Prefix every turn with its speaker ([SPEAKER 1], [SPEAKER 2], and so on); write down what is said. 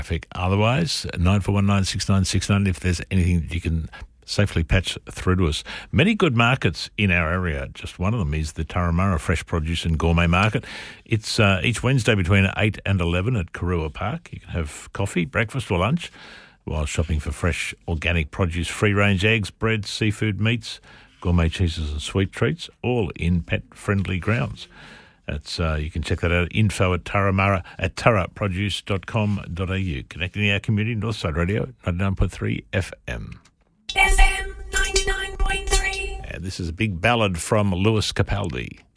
[SPEAKER 1] traffic. Otherwise, 94196969 if there's anything that you can safely patch through to us. Many good markets in our area. Just one of them is the Turramurra Fresh Produce and Gourmet Market. It's each Wednesday between 8 and 11 at Karua Park. You can have coffee, breakfast or lunch while shopping for fresh organic produce, free-range eggs, breads, seafood, meats, gourmet cheeses and sweet treats, all in pet-friendly grounds. That's you can check that out at info@turraproduce.com.au. Connecting our community, Northside Radio, 99.3 FM.
[SPEAKER 2] FM 99.3.
[SPEAKER 1] And this is a big ballad from Lewis Capaldi.